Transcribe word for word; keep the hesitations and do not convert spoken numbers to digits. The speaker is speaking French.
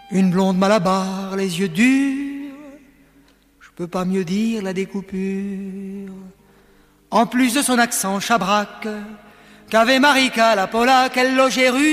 Une blonde malabar, les yeux durs, je peux pas mieux dire la découpure. En plus de son accent chabraque, qu'avait Marika la Polaque, elle logeait rue